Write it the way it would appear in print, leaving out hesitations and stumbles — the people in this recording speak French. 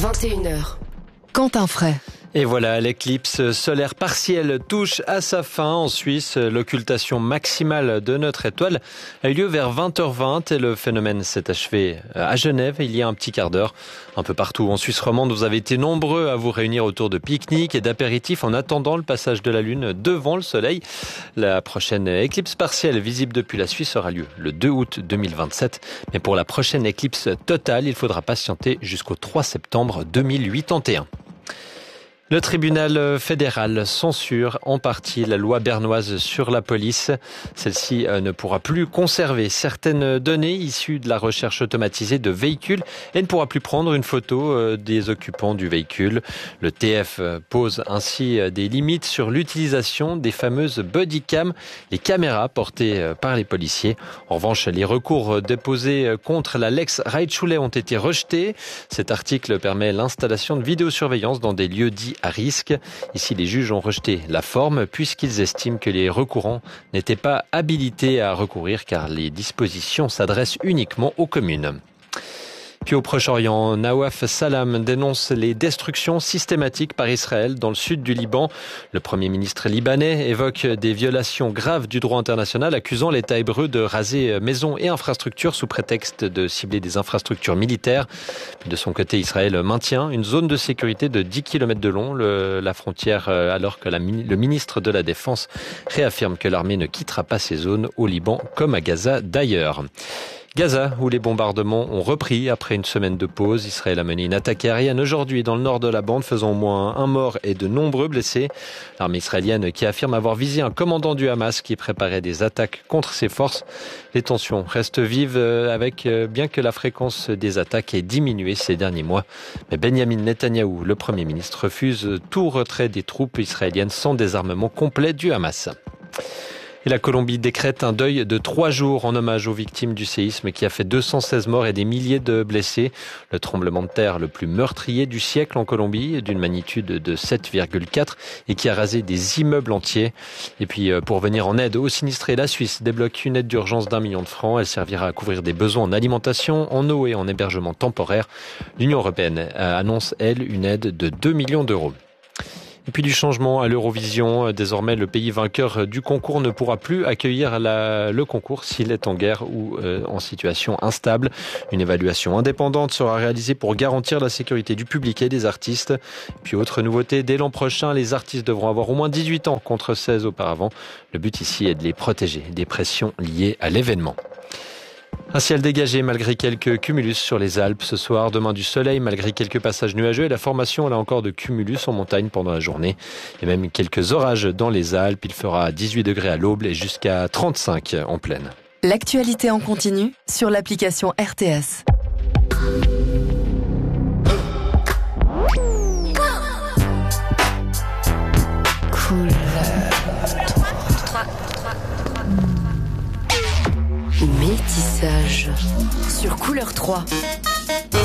21h. Quentin Fray. Et voilà, l'éclipse solaire partielle touche à sa fin en Suisse. L'occultation maximale de notre étoile a eu lieu vers 20h20 et le phénomène s'est achevé à Genève il y a un petit quart d'heure. Un peu partout en Suisse romande, vous avez été nombreux à vous réunir autour de pique-niques et d'apéritifs en attendant le passage de la Lune devant le Soleil. La prochaine éclipse partielle visible depuis la Suisse aura lieu le 2 août 2027. Mais pour la prochaine éclipse totale, il faudra patienter jusqu'au 3 septembre 2081. Le tribunal fédéral censure en partie la loi bernoise sur la police. Celle-ci ne pourra plus conserver certaines données issues de la recherche automatisée de véhicules et ne pourra plus prendre une photo des occupants du véhicule. Le TF pose ainsi des limites sur l'utilisation des fameuses bodycams, les caméras portées par les policiers. En revanche, les recours déposés contre la Lex Reitschule ont été rejetés. Cet article permet l'installation de vidéosurveillance dans des lieux dits à risque. Ici, les juges ont rejeté la forme puisqu'ils estiment que les recourants n'étaient pas habilités à recourir car les dispositions s'adressent uniquement aux communes. Puis au Proche-Orient, Nawaf Salam dénonce les destructions systématiques par Israël dans le sud du Liban. Le Premier ministre libanais évoque des violations graves du droit international, accusant l'État hébreu de raser maisons et infrastructures sous prétexte de cibler des infrastructures militaires. De son côté, Israël maintient une zone de sécurité de 10 km de long, la frontière, alors que le ministre de la Défense réaffirme que l'armée ne quittera pas ces zones au Liban comme à Gaza d'ailleurs. Gaza, où les bombardements ont repris après une semaine de pause. Israël a mené une attaque aérienne aujourd'hui dans le nord de la bande, faisant au moins un mort et de nombreux blessés. L'armée israélienne qui affirme avoir visé un commandant du Hamas qui préparait des attaques contre ses forces. Les tensions restent vives bien que la fréquence des attaques ait diminué ces derniers mois. Mais Benjamin Netanyahou, le Premier ministre, refuse tout retrait des troupes israéliennes sans désarmement complet du Hamas. Et la Colombie décrète un deuil de 3 jours en hommage aux victimes du séisme qui a fait 216 morts et des milliers de blessés. Le tremblement de terre le plus meurtrier du siècle en Colombie, d'une magnitude de 7,4 et qui a rasé des immeubles entiers. Et puis pour venir en aide aux sinistrés, la Suisse débloque une aide d'urgence d'1 million de francs. Elle servira à couvrir des besoins en alimentation, en eau et en hébergement temporaire. L'Union européenne annonce, elle, une aide de 2 millions d'euros. Et puis du changement à l'Eurovision. Désormais, le pays vainqueur du concours ne pourra plus accueillir le concours s'il est en guerre ou en situation instable. Une évaluation indépendante sera réalisée pour garantir la sécurité du public et des artistes. Puis autre nouveauté, dès l'an prochain, les artistes devront avoir au moins 18 ans contre 16 auparavant. Le but ici est de les protéger des pressions liées à l'événement. Un ciel dégagé malgré quelques cumulus sur les Alpes ce soir. Demain du soleil malgré quelques passages nuageux et la formation là encore de cumulus en montagne pendant la journée. Et même quelques orages dans les Alpes. Il fera 18 degrés à l'aube et jusqu'à 35 en plaine. L'actualité en continu sur l'application RTS. Métissage sur Couleur 3.